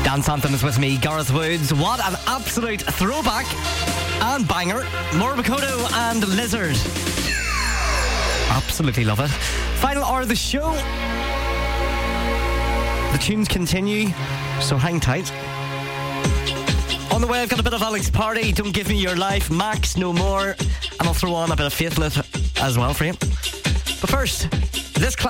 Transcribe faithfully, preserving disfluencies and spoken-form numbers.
Dance Anthem is with me, Gareth Woods. What an absolute throwback and banger. Laura Makoto and Lizard. Absolutely love it. Final hour of the show. The tunes continue, so hang tight. On the way, I've got a bit of Alex Party, Don't Give Me Your Life, Max, No More, and I'll throw on a bit of Faithless as well for you. But first, this class